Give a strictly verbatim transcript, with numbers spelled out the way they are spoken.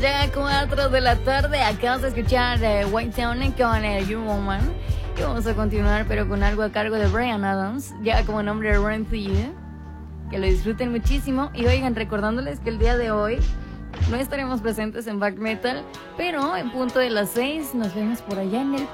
ya cuatro de la tarde. Acabas de escuchar eh, White Town con eh, You Woman. Y vamos a continuar, pero con algo a cargo de Bryan Adams, ya como nombre Run to You. Que lo disfruten muchísimo. Y oigan, recordándoles que el día de hoy no estaremos presentes en Back Metal, pero en punto de las seis nos vemos por allá en el